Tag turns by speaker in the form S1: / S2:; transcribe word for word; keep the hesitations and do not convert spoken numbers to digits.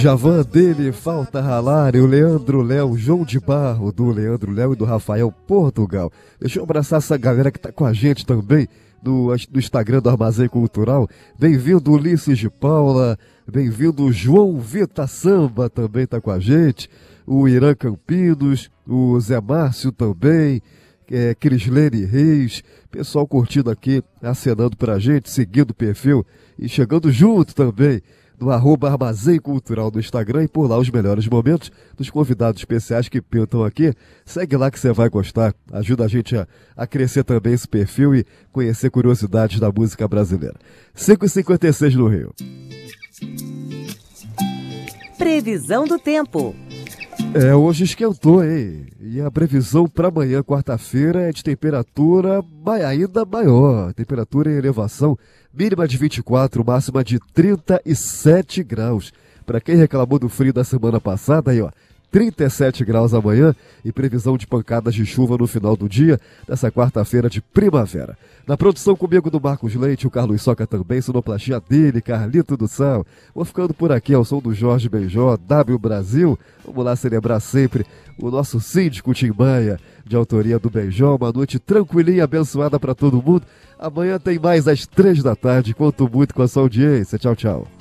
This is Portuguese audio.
S1: Djavan dele, Falta Ralar, e o Leandro Léo, João de Barro, do Leandro Léo e do Rafael Portugal. Deixa eu abraçar essa galera que tá com a gente também no, no Instagram do Armazém Cultural. Bem-vindo Ulisses de Paula, bem-vindo João Vita Samba, também tá com a gente. O Irã Campinos, o Zé Márcio também, é, Crislene Reis, pessoal curtindo aqui, acenando pra gente, seguindo o perfil e chegando junto também no arroba Armazém Cultural do Instagram, e por lá os melhores momentos dos convidados especiais que pintam aqui. Segue lá que você vai gostar, ajuda a gente a, a crescer também esse perfil e conhecer curiosidades da música brasileira. cinco e cinquenta e seis no Rio.
S2: Previsão do tempo.
S1: É, hoje esquentou, hein? E a previsão para amanhã, quarta-feira, é de temperatura ainda maior. Temperatura em elevação, mínima de vinte e quatro, máxima de trinta e sete graus. Para quem reclamou do frio da semana passada, aí ó, trinta e sete graus amanhã e previsão de pancadas de chuva no final do dia, nessa quarta-feira de primavera. Na produção comigo do Marcos Leite, o Carlos Soca também, sonoplastia dele, Carlito do Céu. Vou ficando por aqui ao som do Jorge Benjó, W Brasil. Vamos lá celebrar sempre o nosso síndico Tim Maia, de autoria do Benjó. Uma noite tranquilinha e abençoada para todo mundo. Amanhã tem mais às três da tarde. Conto muito com a sua audiência. Tchau, tchau.